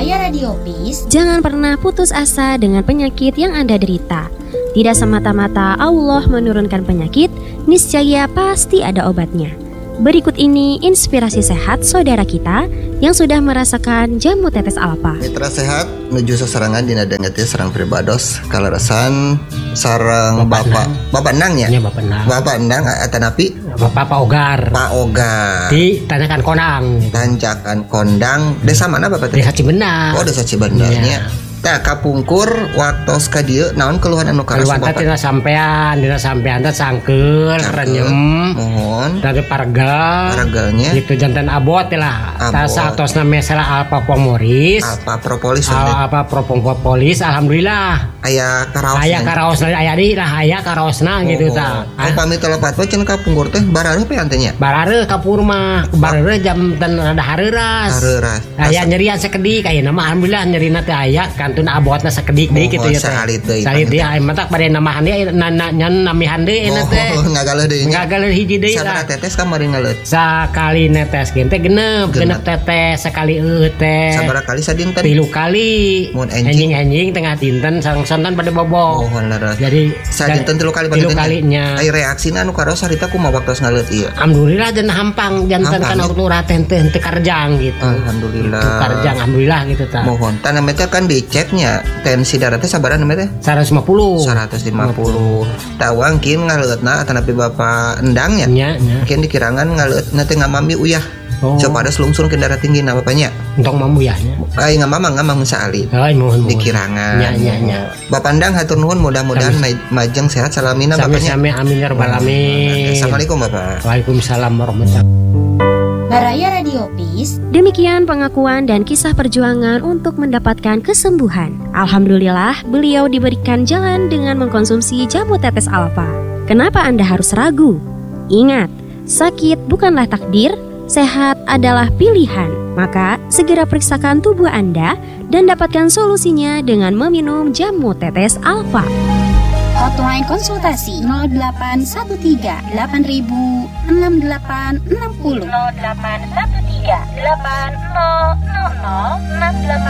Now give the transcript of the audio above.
Baraya Radio Peace. Jangan pernah putus asa dengan penyakit yang Anda derita. Tidak semata-mata Allah menurunkan penyakit, niscaya pasti ada obatnya. Berikut ini inspirasi sehat saudara kita yang sudah merasakan jamu tetes alfa. Mitra sehat menuju seserangan dina dengeti serang pribados kalerasan sarang bapak endang ya? Iya, bapak endang atanapi Pak Ogar. Pak Ogar. Di Tanjakan Kondang. Tanjakan Kondang. Desa mana Bapak teh? Desa Cibendak. Oh, Desa Cibendarnya. Tah kapungkur waktu ka dieu naon keluhan anu karas Bapak? Keluhan dina sampean teh sangkeul, renyem, mohon. dari paragalnya. Gitu jantan abot lah. Tasa atosna mesela Alpha Pomoris. Alpha Propolis. Alpha Propolis alhamdulillah. Aya karaosna aya di lah aya karaosna gitu tah. Pamit telepat we cenah kapungkur teh barareuh pe antenya. Barareuh kapur mah, barareuh jam dan rada hareuras. Aya nyerian sakedik ayeuna mah alhamdulillah nyerina teh aya kantun abotna sakedik deui kitu ya teh. Salit deui aya mata bade namahan deui nyan namihan deui eta teh. Ngagaleun deui. Ngagaleun hiji deui lah. Sabaraha tetes kamari ngaleut? Sakali netes ge teh genep tetes sekali teh. Sabaraha kali sadinten? 3 kali. Mun enjing tengah dinten sareng-sareng pada bobo. Oh leres. Jadi sadinten 3 kali 3 kalinya. Ai reaksina anu karos harita kumaha waktu ngaleut ieu? Alhamdulillah dan hampang jantan kan waktu raten teh karjang gitu. Alhamdulillah. Karjang alhamdulillah gitu tah. Mohon tanah meter kan diceknya tensi darah teh sabaraha namanya teh? 150. Tawang kin ngaleutna atanapi Bapak endang ya? Nya. Kin dikirangan ngaleutna teh ngamami uyah. Coba lungsur ke darah tinggi na bapaknya. Untuk mamuyahnya. Ai ngamamang saali. Mohon. Dikirangan. Nya. Bapak endang hatur nuhun mudah-mudahan majeng sehat salamina bapaknya. Sami amin ya rabbal alamin. Assalamualaikum Bapak. Waalaikumsalam warahmatullahi wabarakatuh. Baraya Radio Peace. Demikian pengakuan dan kisah perjuangan untuk mendapatkan kesembuhan. Alhamdulillah, beliau diberikan jalan dengan mengkonsumsi jamu tetes alfa. Kenapa Anda harus ragu? Ingat, sakit bukanlah takdir, sehat adalah pilihan. Maka, segera periksakan tubuh Anda dan dapatkan solusinya dengan meminum jamu tetes alfa. Hotline konsultasi 0813 8000 6860 0813 8000 6860.